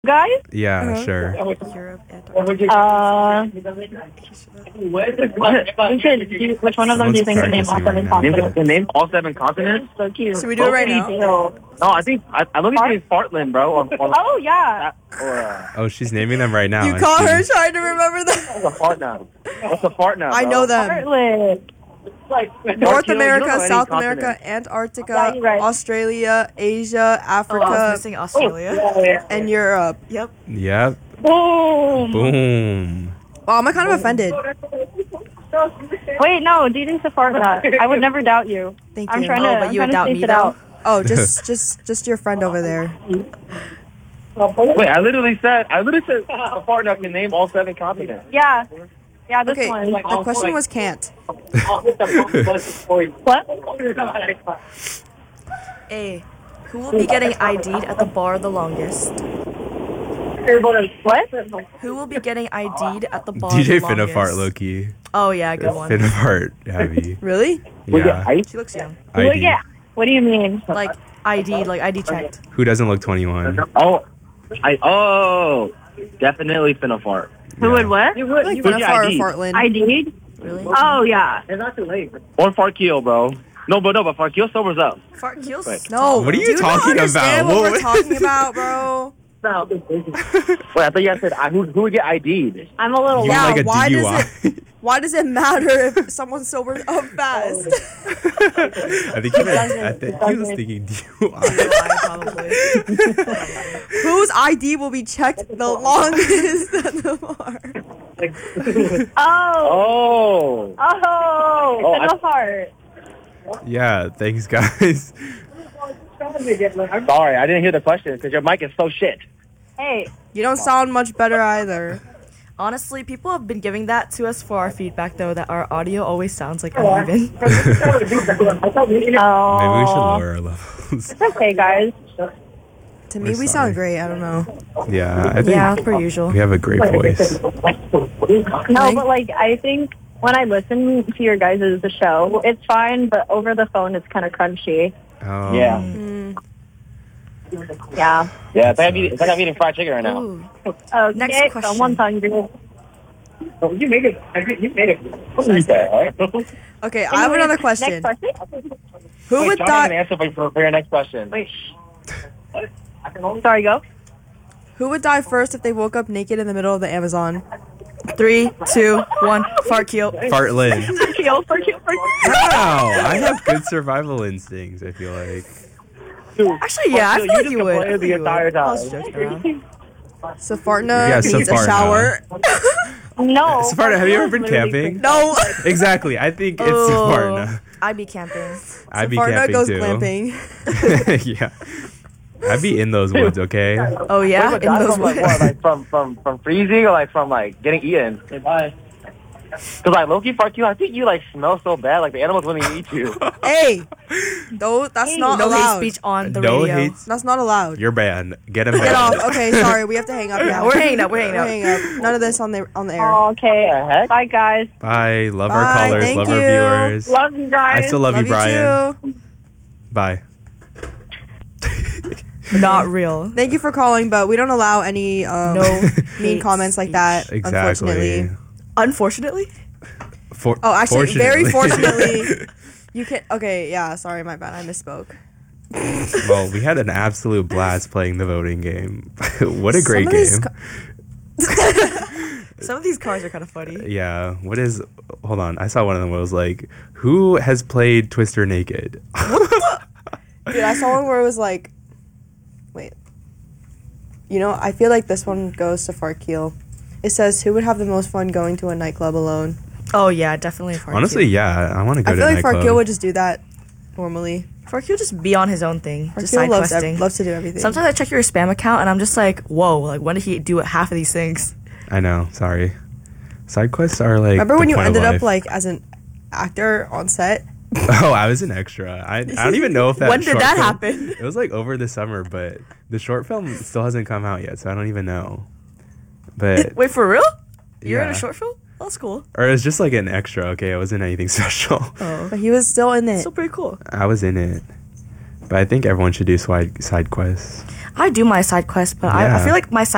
Guys? Yeah, sure. Europe, Which one of them do you think can name all seven continents? Name all seven continents? So cute. Should we do it right now? No, I think I look at it Fartland, bro. Oh, yeah. Oh, she's naming them right now. You and caught she- her trying to remember that. What's a fart now? What's a fart now? I know them. Heartless. North You don't America, know any South continent. America, Antarctica, Yeah, you're right. Australia, Asia, I was Africa, missing Australia. and Europe. Yep. Yep. Boom. Boom. Wow, I'm kind of offended. Wait, no. Do you think fart that? I would never doubt you. Thank I'm you. trying Oh, to. but I'm you trying would to doubt space me, it though? out. Oh, just your friend over there. Wait, I literally said a fart now can name all seven continents. Yeah. Yeah, this Okay, one. the question was can't. What? A. Who will be getting ID'd at the bar the longest? What? Who will be getting ID'd at the bar DJ the Finna longest? Loki. Oh, yeah, good one. Finna fart heavy. Really? Yeah. She looks young. Well, ID. yeah. What do you mean? Like, ID'd, like ID checked. Who doesn't look 21? Definitely finna fart. Who would what? I like Who's Finna your Fart or ID? Fartland. ID'd? Really? Oh, yeah. Or Farkeel, bro. No, but Farkeel sobers up. Fart kills. No. What are you do you not talking understand about? what What- we're talking about, bro? Wait, I thought you guys said who would get ID'd? I'm a little You Yeah, like a why does DUI. Why does it matter if someone sobers up fast? I think he was thinking DUI. Probably. Whose ID will be checked the longest at the bar? Oh. Oh. Oh. It's a heart. Yeah, thanks, guys. Sorry, I didn't hear the question because your mic is so shit. Hey. You don't sound much better either. Honestly, people have been giving that to us for our feedback, though, that our audio always sounds like uneven. Oh. Maybe we should lower our levels. It's okay, guys. To me, We're we sorry. sound great. I don't know. Yeah, I think Yeah, per usual. we have a great voice. No, but like I think when I listen to your guys' show, it's fine, but over the phone it's kind of crunchy. Yeah. Yeah. Yeah, it's like I'm eating fried chicken right now. Ooh. Okay, Next question. someone's hungry. You made it. Okay, I have another Next question. question? Who would John has an die? answer for your next question. Wait. Sorry, go. Who would die first if they woke up naked in the middle of the Amazon? 3, 2, 1. Fart kill. Fartland. Kill. Wow, I have good survival instincts, I feel like. Actually, yeah, I feel like you would. I complained feel the you would. entire I was time. joking around. Safarna Yeah, needs a Safarna. shower. No. Safarna, have you ever been camping? No. Exactly, I think it's Oh. Safarna. I'd be camping. I'd be Safarna camping goes too. glamping. Yeah. I'd be in those woods, okay? Oh, yeah? Wait, In but those from like woods. what? Like from freezing or like from like getting eaten? Say bye. Cause like Loki Farkeel, I think you like smell so bad, like the animals wouldn't eat you. Hey, no, that's not No hate allowed. speech on the No radio. hate. That's not allowed. You're banned. Get him Get off. banned. Okay, sorry, we have to hang up. Yeah, now. we're hanging up. We're hanging We're up. hanging up. None of this on the air. Okay. What the heck? Bye, guys. Bye. Love Bye, our callers. thank Love you. our viewers. Love you guys. I still love you, Brian. too. Bye. Not real. Thank you for calling, but we don't allow any No mean hate comments like that. Exactly. Unfortunately. Unfortunately? Oh, actually, very Fortunately. fortunately, you can. Okay, yeah. Sorry, my bad. I misspoke. Well, we had an absolute blast playing the voting game. What a great Some of these game. Some of these cars are kind of funny. Yeah. What is. Hold on. I saw one of them where it was like, who has played Twister naked? Dude, I saw one where it was like, wait. You know, I feel like this one goes to Farkeel. It says, who would have the most fun going to a nightclub alone? Oh, yeah, definitely Fart Honestly, yeah. I want to go I to feel a like nightclub. Farkeel would just do that normally. Fart kill just be on his own thing. Just Farkeel side loves, questing. loves to do everything. Sometimes I check your spam account and I'm just like, whoa, like when did he do half of these things? I know. Sorry. Side quests are like. Remember the when you point of ended up life. like as an actor on set? Oh, I was an extra. I don't even know if that. When did short that film- happen? It was like over the summer, but the short film still hasn't come out yet, so I don't even know. But Wait, for real? You're in yeah. a short film? That's cool. or it was just like an extra. Okay, it wasn't anything special. Oh. But he was still in it. Still pretty cool. I was in it, but I think everyone should do side quests. I do my side quest, but I Yeah. feel like my side